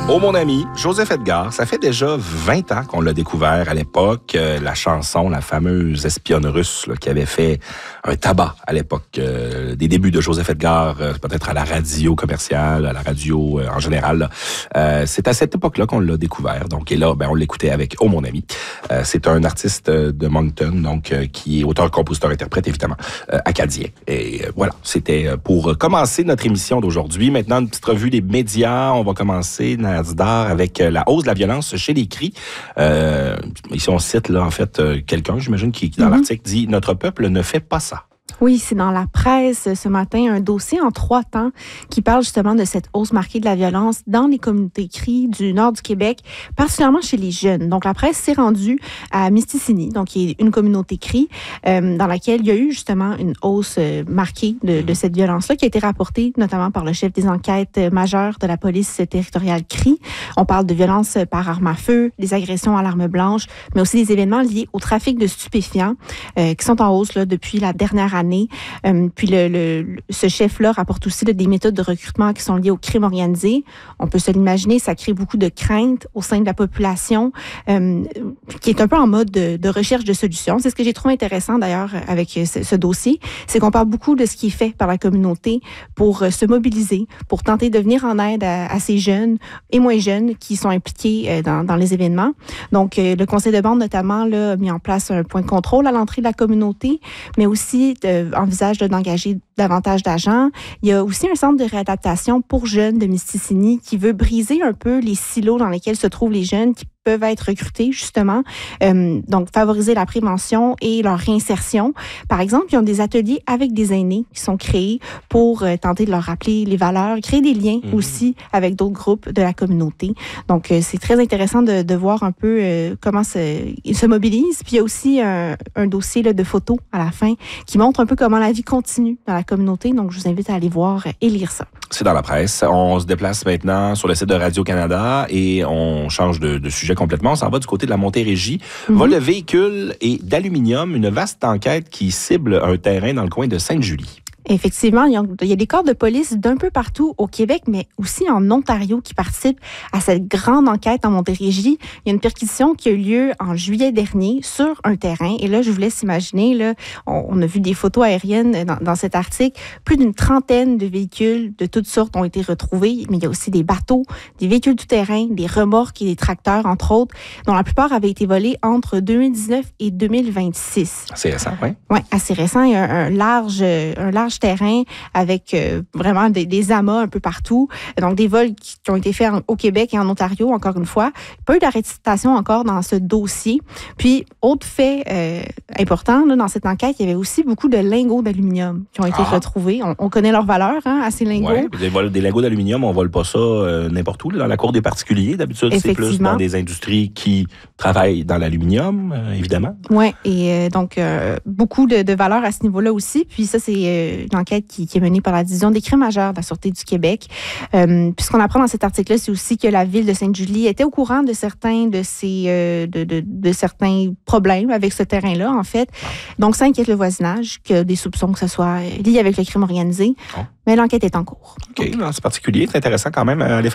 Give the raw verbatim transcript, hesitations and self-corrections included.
Oh mon ami, Joseph Edgar, ça fait déjà vingt ans qu'on l'a découvert à l'époque. Euh, la chanson, la fameuse espionne russe là, qui avait fait un tabac à l'époque euh, des débuts de Joseph Edgar, euh, peut-être à la radio commerciale, à la radio euh, en général. Là. Euh, c'est à cette époque-là qu'on l'a découvert. Donc, et là, ben, on l'écoutait avec Oh mon ami. Euh, c'est un artiste de Moncton, donc euh, qui est auteur, compositeur, interprète, évidemment, euh, acadien. Et euh, voilà, c'était pour commencer notre émission d'aujourd'hui. Maintenant, une petite revue des médias. On va commencer Nasdar avec la hausse de la violence chez les cris. Euh, ici, on cite là en fait euh, quelqu'un, j'imagine, qui, qui dans mm-hmm. l'article dit « Notre peuple ne fait pas ça ». Oui, c'est dans la presse ce matin, un dossier en trois temps qui parle justement de cette hausse marquée de la violence dans les communautés cris du nord du Québec, particulièrement chez les jeunes. Donc, la presse s'est rendue à Mistassini, donc qui est une communauté cri, euh, dans laquelle il y a eu justement une hausse euh, marquée de, de cette violence-là qui a été rapportée notamment par le chef des enquêtes majeures de la police territoriale cri. On parle de violences par arme à feu, des agressions à l'arme blanche, mais aussi des événements liés au trafic de stupéfiants euh, qui sont en hausse là, depuis la dernière année. Euh, puis le, le, ce chef-là rapporte aussi là, des méthodes de recrutement qui sont liées au crime organisé. On peut se l'imaginer, ça crée beaucoup de craintes au sein de la population euh, qui est un peu en mode de, de recherche de solutions. C'est ce que j'ai trouvé intéressant d'ailleurs avec ce, ce dossier, c'est qu'on parle beaucoup de ce qui est fait par la communauté pour euh, se mobiliser, pour tenter de venir en aide à, à ces jeunes et moins jeunes qui sont impliqués euh, dans, dans les événements. Donc euh, le conseil de bande notamment là, a mis en place un point de contrôle à l'entrée de la communauté, mais aussi de envisage là, d'engager davantage d'agents. Il y a aussi un centre de réadaptation pour jeunes de Mistassini qui veut briser un peu les silos dans lesquels se trouvent les jeunes qui peuvent être recrutés, justement. Euh, donc, favoriser la prévention et leur réinsertion. Par exemple, ils ont des ateliers avec des aînés qui sont créés pour euh, tenter de leur rappeler les valeurs, créer des liens mmh. aussi avec d'autres groupes de la communauté. Donc, euh, c'est très intéressant de, de voir un peu euh, comment se, ils se mobilisent. Puis, il y a aussi un, un dossier là, de photos à la fin qui montre un peu comment la vie continue dans la communauté. Donc, je vous invite à aller voir et lire ça. C'est dans la presse. On se déplace maintenant sur le site de Radio-Canada et on change de, de sujet complètement. On s'en va du côté de la Montérégie. Mm-hmm. Vol de véhicules et d'aluminium, une vaste enquête qui cible un terrain dans le coin de Sainte-Julie. Effectivement, il y, a, il y a des corps de police d'un peu partout au Québec, mais aussi en Ontario qui participent à cette grande enquête en Montérégie. Il y a une perquisition qui a eu lieu en juillet dernier sur un terrain. Et là, je vous laisse imaginer, là, on, on a vu des photos aériennes dans, dans cet article. Plus d'une trentaine de véhicules de toutes sortes ont été retrouvés, mais il y a aussi des bateaux, des véhicules tout-terrain, des remorques et des tracteurs, entre autres, dont la plupart avaient été volés entre deux mille dix-neuf et deux mille vingt-six. Assez récent, oui. Oui, assez récent. Il y a un, un large, un large terrain avec euh, vraiment des, des amas un peu partout. Donc, des vols qui, qui ont été faits en, au Québec et en Ontario, encore une fois. Pas eu d'arrestation encore dans ce dossier. Puis, autre fait euh, important, là, dans cette enquête, il y avait aussi beaucoup de lingots d'aluminium qui ont été ah. retrouvés. On, on connaît leur valeur, hein, à ces lingots. Ouais, des, vol, des lingots d'aluminium, on ne vole pas ça euh, n'importe où. Là, dans la cour des particuliers, d'habitude, c'est plus dans des industries qui travaillent dans l'aluminium, euh, évidemment. Oui, et euh, donc, euh, beaucoup de, de valeur à ce niveau-là aussi. Puis ça, c'est euh, une enquête qui, qui est menée par la division des crimes majeurs de la Sûreté du Québec. Euh, puis ce qu'on apprend dans cet article-là, c'est aussi que la ville de Sainte-Julie était au courant de certains de ces euh, de, de, de certains problèmes avec ce terrain-là, en fait. Donc, ça inquiète le voisinage, qu'il y a des soupçons que ce soit lié avec le crime organisé. Oh. Mais l'enquête est en cours. OK, c'est particulier, c'est intéressant quand même. Allez